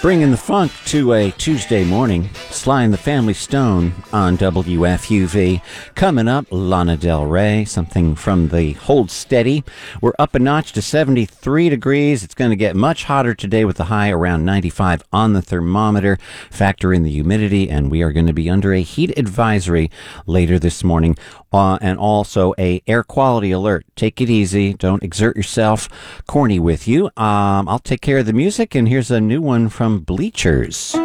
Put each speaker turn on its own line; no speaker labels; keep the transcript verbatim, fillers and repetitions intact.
Bringing the funk to a Tuesday morning, Sly and the Family Stone on W F U V. Coming up, Lana Del Rey, something from the Hold Steady. We're up a notch to seventy-three degrees. It's going to get much hotter today with the high around ninety-five on the thermometer. Factor in the humidity, and we are going to be under a heat advisory later this morning. Uh, and also a air quality alert. Take it easy. Don't exert yourself. Corny with you. Um, I'll take care of the music, and here's a new one from Bleachers.